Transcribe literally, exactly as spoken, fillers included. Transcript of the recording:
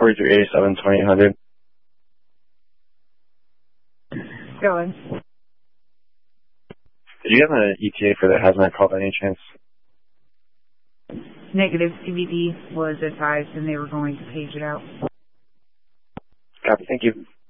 forty-three eighty-seven, twenty-eight hundred. Going. Did you have an E T A for the hazmat call by any chance? Negative. C V D was advised and they were going to page it out. Copy, thank you.